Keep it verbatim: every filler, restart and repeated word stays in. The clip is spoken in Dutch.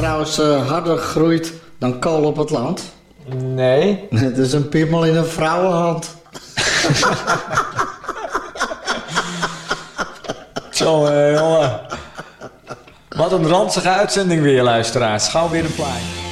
trouwens uh, harder groeit dan kool op het land? Nee. Het is een piemel in een vrouwenhand. Jongen, jongen. Wat een ranzige uitzending weer, luisteraars. Gauw weer een plaatje.